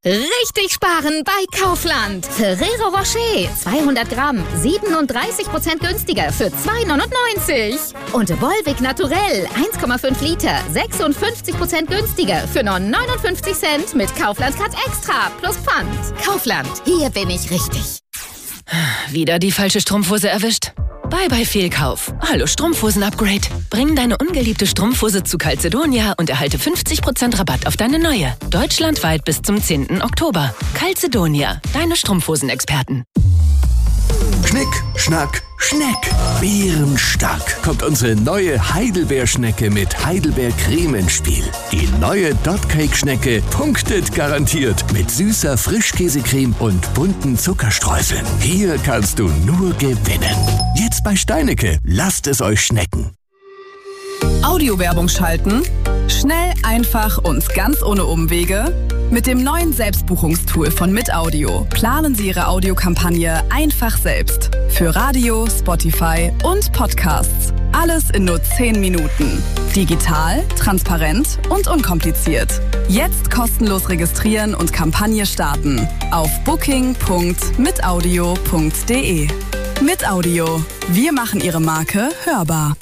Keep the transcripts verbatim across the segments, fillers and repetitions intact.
Richtig sparen bei Kaufland. Ferrero Rocher, zweihundert Gramm, siebenunddreißig Prozent günstiger für zwei neunundneunzig. Und Volvic Naturell, eins Komma fünf Liter, sechsundfünfzig Prozent günstiger für nur neunundfünfzig Cent mit Kaufland Cut Extra plus Pfand. Kaufland, hier bin ich richtig. Wieder die falsche Strumpfhose erwischt? Bye bye Fehlkauf. Hallo Strumpfhosen-Upgrade. Bring deine ungeliebte Strumpfhose zu Calzedonia und erhalte fünfzig Prozent Rabatt auf deine neue. Deutschlandweit bis zum zehnten Oktober. Calzedonia, deine Strumpfhosen-Experten. Schnick, Schnack, Schneck. Bärenstark kommt unsere neue Heidelbeerschnecke mit Heidelbeercreme ins Spiel. Die neue Dotcake-Schnecke punktet garantiert mit süßer Frischkäsecreme und bunten Zuckerstreuseln. Hier kannst du nur gewinnen. Jetzt bei Steinecke. Lasst es euch schmecken. Audiowerbung schalten? Schnell, einfach und ganz ohne Umwege? Mit dem neuen Selbstbuchungstool von Mitaudio planen Sie Ihre Audiokampagne einfach selbst. Für Radio, Spotify und Podcasts. Alles in nur zehn Minuten. Digital, transparent und unkompliziert. Jetzt kostenlos registrieren und Kampagne starten. Auf booking punkt mitaudio punkt de. Mitaudio. Wir machen Ihre Marke hörbar.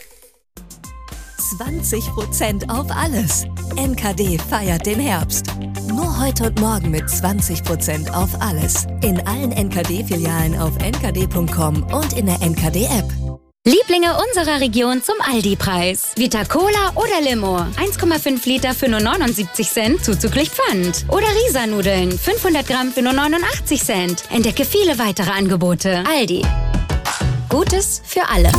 zwanzig Prozent auf alles. N K D feiert den Herbst. Nur heute und morgen mit zwanzig Prozent auf alles. In allen N K D-Filialen auf n k d punkt com und in der N K D-App. Lieblinge unserer Region zum Aldi-Preis. Vita Cola oder Limo. eins Komma fünf Liter für nur neunundsiebzig Cent zuzüglich Pfand. Oder Risa-Nudeln. fünfhundert Gramm für nur neunundachtzig Cent. Entdecke viele weitere Angebote. Aldi. Gutes für alle.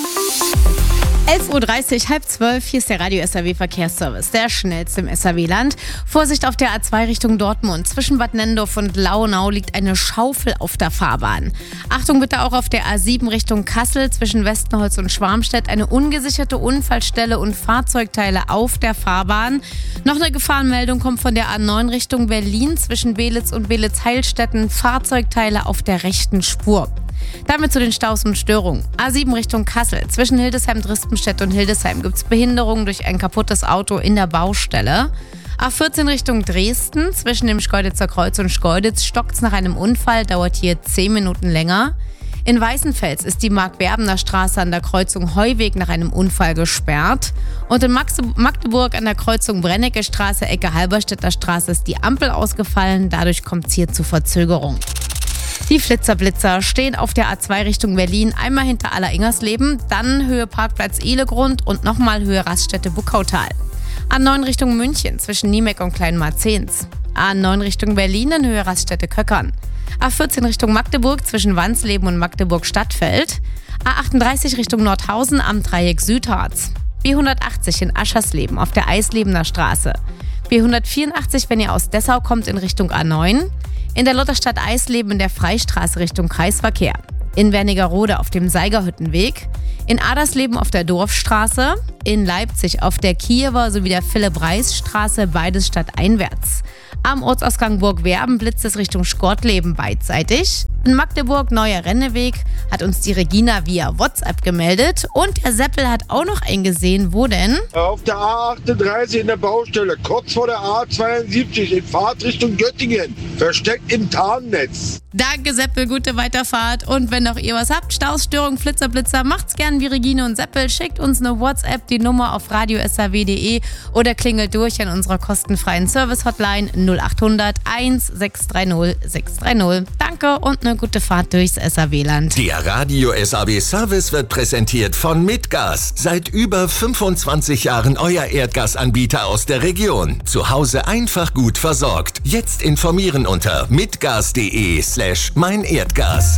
elf Uhr dreißig, halb zwölf, hier ist der Radio S R W Verkehrsservice, der schnellste im S R W-Land. Vorsicht auf der A zwei Richtung Dortmund. Zwischen Bad Nennendorf und Launau liegt eine Schaufel auf der Fahrbahn. Achtung bitte auch auf der A sieben Richtung Kassel, zwischen Westenholz und Schwarmstedt. Eine ungesicherte Unfallstelle und Fahrzeugteile auf der Fahrbahn. Noch eine Gefahrenmeldung kommt von der A neun Richtung Berlin, zwischen Belitz und Belitz-Heilstätten. Fahrzeugteile auf der rechten Spur. Damit zu den Staus und Störungen. A sieben Richtung Kassel. Zwischen Hildesheim-Drispenstedt und Hildesheim gibt es Behinderungen durch ein kaputtes Auto in der Baustelle. A vierzehn Richtung Dresden. Zwischen dem Schkeuditzer Kreuz und Schkeuditz stockt es nach einem Unfall, dauert hier zehn Minuten länger. In Weißenfels ist die Mark-Werbener Straße an der Kreuzung Heuweg nach einem Unfall gesperrt. Und in Magdeburg an der Kreuzung Brennecke Straße, Ecke Halberstädter Straße ist die Ampel ausgefallen. Dadurch kommt es hier zu Verzögerung. Die Flitzerblitzer stehen auf der A zwei Richtung Berlin, einmal hinter Aller-Ingersleben, dann Höhe Parkplatz Ehlegrund und nochmal Höhe Raststätte Buckautal. A neun Richtung München zwischen Niemeck und Kleinmarzens. A neun Richtung Berlin in Höhe Raststätte Köckern. A vierzehn Richtung Magdeburg zwischen Wansleben und Magdeburg-Stadtfeld. A achtunddreißig Richtung Nordhausen am Dreieck Südharz. B hundertachtzig in Aschersleben auf der Eislebener Straße. B hundertvierundachtzig, wenn ihr aus Dessau kommt, in Richtung A neun. In der Lutherstadt Eisleben in der Freistraße Richtung Kreisverkehr. In Wernigerode auf dem Seigerhüttenweg. In Adersleben auf der Dorfstraße. In Leipzig auf der Kiewer sowie der Philipp-Reis-Straße, beides stadteinwärts. Am Ortsausgang Burg-Werben blitzt es Richtung Schkortleben beidseitig. In Magdeburg, neuer Renneweg, hat uns die Regina via WhatsApp gemeldet. Und der Seppel hat auch noch eingesehen, wo denn? Auf der A achtunddreißig in der Baustelle, kurz vor der A zweiundsiebzig in Fahrtrichtung Göttingen, versteckt im Tarnnetz. Danke Seppel, gute Weiterfahrt. Und wenn auch ihr was habt, Staus, Störung, Flitzer, Blitzer, macht's gern wie Regine und Seppel. Schickt uns eine WhatsApp, die Nummer auf radio s r w punkt de oder klingelt durch an unserer kostenfreien Service-Hotline null achthundert eins sechs drei null sechs drei null. Danke und eine gute Fahrt durchs S R W-Land. Der Radio S R W Service wird präsentiert von Mitgas. Seit über fünfundzwanzig Jahren euer Erdgasanbieter aus der Region. Zu Hause einfach gut versorgt. Jetzt informieren unter mitgas.de slash mein Erdgas.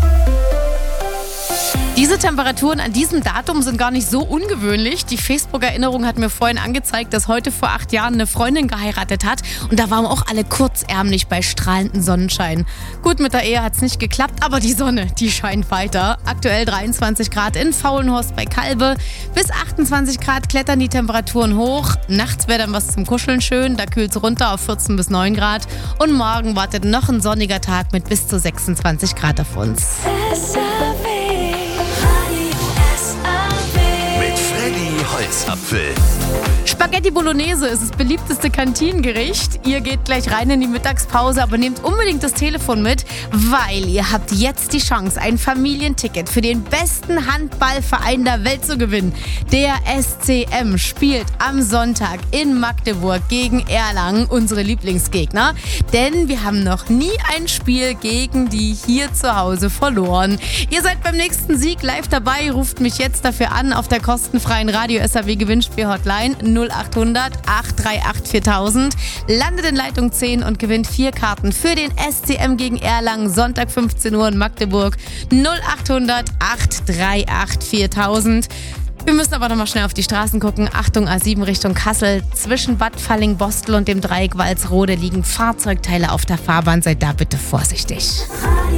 Diese Temperaturen an diesem Datum sind gar nicht so ungewöhnlich. Die Facebook-Erinnerung hat mir vorhin angezeigt, dass heute vor acht Jahren eine Freundin geheiratet hat. Und da waren auch alle kurzärmlich bei strahlendem Sonnenschein. Gut, mit der Ehe hat es nicht geklappt, aber die Sonne, die scheint weiter. Aktuell dreiundzwanzig Grad in Faulenhorst bei Kalbe. Bis achtundzwanzig Grad klettern die Temperaturen hoch. Nachts wäre dann was zum Kuscheln schön. Da kühlt es runter auf vierzehn bis neun Grad. Und morgen wartet noch ein sonniger Tag mit bis zu sechsundzwanzig Grad auf uns. Mit Freddy Holzapfel. Spaghetti Bolognese ist das beliebteste Kantinengericht. Ihr geht gleich rein in die Mittagspause, aber nehmt unbedingt das Telefon mit, weil ihr habt jetzt die Chance, ein Familienticket für den besten Handballverein der Welt zu gewinnen. Der S C M spielt am Sonntag in Magdeburg gegen Erlangen, unsere Lieblingsgegner. Denn wir haben noch nie ein Spiel gegen die hier zu Hause verloren. Ihr seid beim nächsten Sieg live dabei. Ruft mich jetzt dafür an auf der kostenfreien Radio S A W Gewinnspiel-Hotline null acht hundert acht drei acht viertausend. Landet in Leitung zehn und gewinnt vier Karten für den S C M gegen Erlangen. Sonntag fünfzehn Uhr in Magdeburg. null acht hundert acht drei acht viertausend. Wir müssen aber nochmal schnell auf die Straßen gucken. Achtung, A sieben Richtung Kassel. Zwischen Bad Falling-Bostel und dem Dreieck Walsrode liegen Fahrzeugteile auf der Fahrbahn. Seid da bitte vorsichtig.